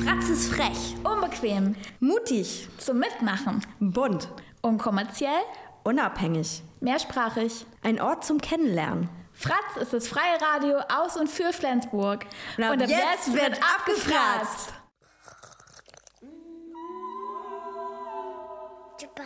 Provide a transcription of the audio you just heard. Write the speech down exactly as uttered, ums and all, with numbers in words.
Fratz ist frech, unbequem, mutig, zum Mitmachen, bunt, unkommerziell, unabhängig, mehrsprachig. ein Ort zum Kennenlernen. Fratz ist das freie Radio aus und für Flensburg. Und ab, und ab jetzt, jetzt wird abgefratzt.